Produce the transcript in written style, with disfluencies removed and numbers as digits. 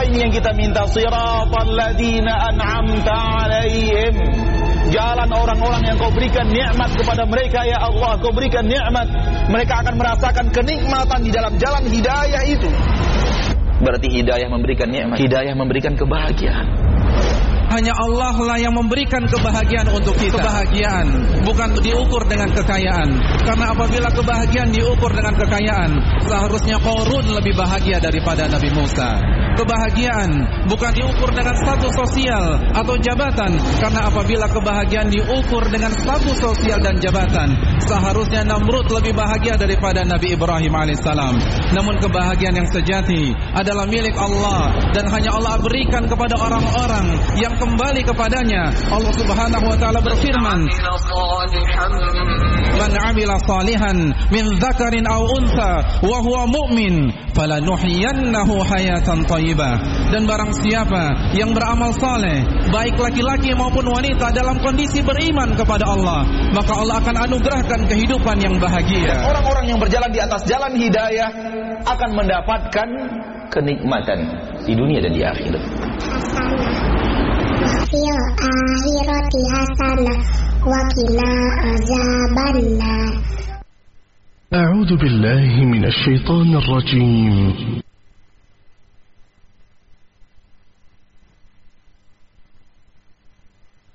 Apa ini yang kita minta? Siratal ladzina an'amta 'alaihim. Jalan orang-orang yang kau berikan nikmat kepada mereka, ya Allah. Kau berikan nikmat, mereka akan merasakan kenikmatan di dalam jalan hidayah itu. Berarti hidayah memberikan nikmat, hidayah memberikan kebahagiaan. Hanya Allah lah yang memberikan kebahagiaan untuk kita. Kebahagiaan bukan diukur dengan kekayaan. Karena apabila kebahagiaan diukur dengan kekayaan, seharusnya Qarun lebih bahagia daripada Nabi Musa. Kebahagiaan bukan diukur dengan status sosial atau jabatan. Karena apabila kebahagiaan diukur dengan status sosial dan jabatan, seharusnya Namrud lebih bahagia daripada Nabi Ibrahim alaihissalam. Namun kebahagiaan yang sejati adalah milik Allah, dan hanya Allah berikan kepada orang-orang yang kembali kepadanya. Allah Subhanahu wa taala berfirman, "Man 'amila salihan min dzakarin aw untha wa huwa mu'min falanuhyiyannahu hayatan thayyibah." Dan barang siapa yang beramal saleh, baik laki-laki maupun wanita, dalam kondisi beriman kepada Allah, maka Allah akan anugerahkan kehidupan yang bahagia. Orang-orang yang berjalan di atas jalan hidayah akan mendapatkan kenikmatan di dunia dan di akhirat. Fil akhirati hasanah wa qina azabannar. A'udzu billahi minasy syaithanir rajim.